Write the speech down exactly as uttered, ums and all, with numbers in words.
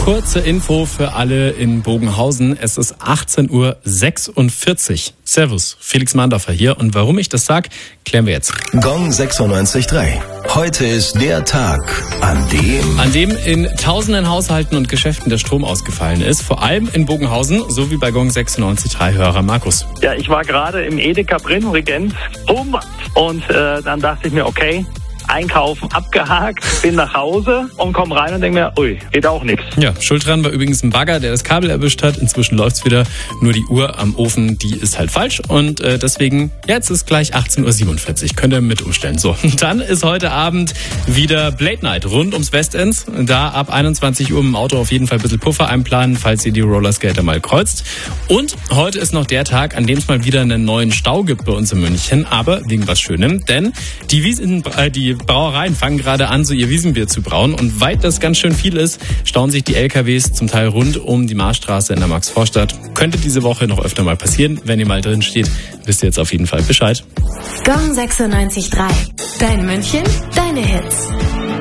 Kurze Info für alle in Bogenhausen. Es ist achtzehn Uhr sechsundvierzig. Servus, Felix Mandorfer hier. Und warum ich das sag, klären wir jetzt. Gong sechsundneunzig Komma drei. Heute ist der Tag, an dem... An dem in tausenden Haushalten und Geschäften der Strom ausgefallen ist. Vor allem in Bogenhausen, so wie bei Gong sechsundneunzig Komma drei Hörer Markus. Ja, ich war gerade im Edeka Brennregenz. Bumm! Und äh, dann dachte ich mir, okay, Einkaufen abgehakt, bin nach Hause und komme rein und denke mir, ui, geht auch nichts. Ja, schuld dran war übrigens ein Bagger, der das Kabel erwischt hat. Inzwischen läuft's wieder. Nur die Uhr am Ofen, die ist halt falsch. Und äh, deswegen, jetzt ist gleich achtzehn Uhr siebenundvierzig. Könnt ihr mit umstellen. So, dann ist heute Abend wieder Blade Night rund ums Westend. Da ab einundzwanzig Uhr im Auto auf jeden Fall ein bisschen Puffer einplanen, falls ihr die Rollerskater mal kreuzt. Und heute ist noch der Tag, an dem es mal wieder einen neuen Stau gibt bei uns in München. Aber wegen was Schönem, denn die Wiesen, äh, die Brauereien fangen gerade an, so ihr Wiesenbier zu brauen. Und weit das ganz schön viel ist, stauen sich die L K Ws zum Teil rund um die Marstraße in der Max-Vorstadt. Könnte diese Woche noch öfter mal passieren. Wenn ihr mal drin steht, wisst ihr jetzt auf jeden Fall Bescheid. Gong sechsundneunzig Komma drei. Dein München, deine Hits.